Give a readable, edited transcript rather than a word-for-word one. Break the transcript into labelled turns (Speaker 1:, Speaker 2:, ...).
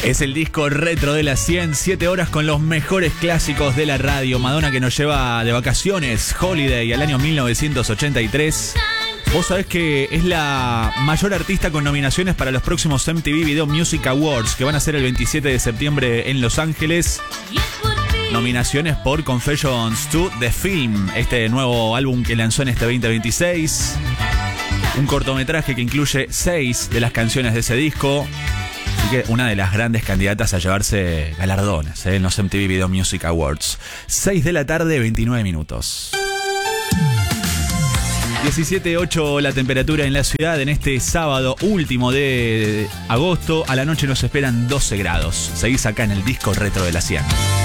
Speaker 1: Es el disco retro de las 100, 7 horas con los mejores clásicos de la radio. Madonna que nos lleva de vacaciones, Holiday, al año 1983. Vos sabés que es la mayor artista con nominaciones para los próximos MTV Video Music Awards, que van a ser el 27 de septiembre en Los Ángeles. Nominaciones por Confessions 2 The Film, este nuevo álbum que lanzó en este 2026. Un cortometraje que incluye 6 de las canciones de ese disco. Así que una de las grandes candidatas a llevarse galardones en los MTV Video Music Awards. 6 de la tarde, 29 minutos. 17:08 la temperatura en la ciudad en este sábado último de agosto. A la noche nos esperan 12 grados. Seguís acá en el disco retro de la 100.